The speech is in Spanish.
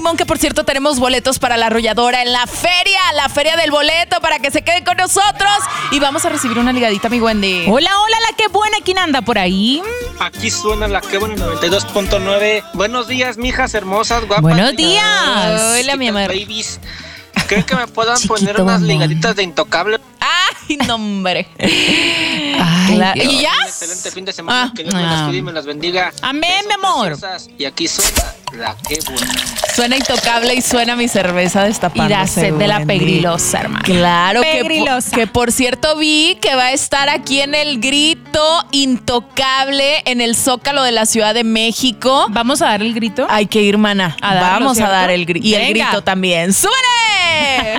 Limón, que por cierto tenemos boletos para la arrolladora en la feria del boleto, para que se queden con nosotros. Y vamos a recibir una ligadita, mi Wendy. Hola, la que buena, ¿quién anda por ahí? Aquí suena la que buena 92.9. Buenos días, mijas hermosas, guapas. Buenos días. Hola, mi amor. Babies. ¿Creen que me puedan Chiquito poner unas bombón. ligaditas de Intocable? Ay, no, hombre. Ay, Claro. Dios. ¿Y ya? Un excelente fin de semana. Ah. Que Dios me las cuide y me las bendiga. Amén, Besos, mi amor. preciosas. Y aquí suena la que buena. Suena Intocable y suena mi cerveza destapándose. Y da sed de la Wendy. pegrilosa, hermano. Claro, Pegrilosa. que por cierto vi que va a estar aquí en el Grito Intocable en el Zócalo de la Ciudad de México. ¿Vamos a dar el grito? Hay que ir, mana. A darlo, Vamos a ¿cierto? dar el grito. Y el Venga. grito también. ¡Súbele!